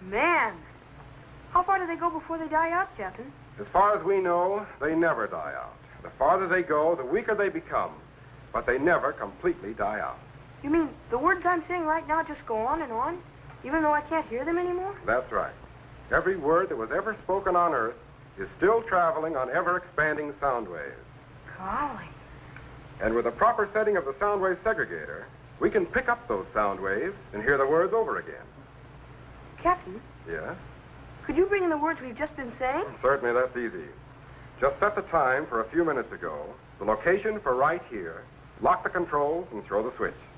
man. How far do they go before they die out, Captain? As far as we know, they never die out. The farther they go, the weaker they become. But they never completely die out. You mean the words I'm saying right now just go on, even though I can't hear them anymore? That's right. Every word that was ever spoken on Earth is still traveling on ever-expanding sound waves. Golly. And with a proper setting of the sound wave segregator, we can pick up those sound waves and hear the words over again. Captain? Yes? Could you bring in the words we've just been saying? Certainly, that's easy. Just set the time for a few minutes ago, the location for right here, lock the controls, and throw the switch.